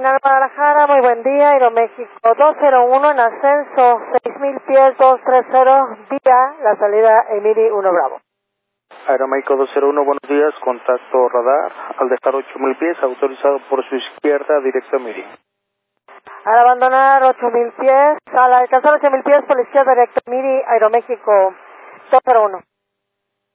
Terminal Guadalajara, muy buen día, Aeroméxico 201 en ascenso, 6,000 pies, 230, vía, la salida Emiri 1 Bravo. Aeroméxico 201, buenos días, contacto radar, al dejar 8,000 pies, autorizado por su izquierda, directo a Emiri. Al abandonar 8,000 pies, al alcanzar 8,000 pies por la izquierda, directo a Emiri, Aeroméxico 201.